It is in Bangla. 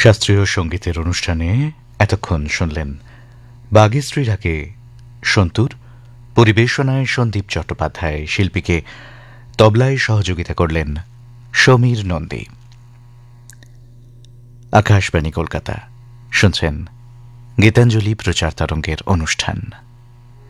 শাস্ত্রীয় সঙ্গীতের অনুষ্ঠানে এতক্ষণ শুনলেন বাগেশ্রীর আগে সন্তুর, পরিবেশনায় সন্দীপ চট্টোপাধ্যায়, শিল্পীকে তবলায় সহযোগিতা করলেন সমীর নন্দী। আকাশবাণী কলকাতা, শুনছেন গীতাঞ্জলি প্রচার তরঙ্গের অনুষ্ঠান।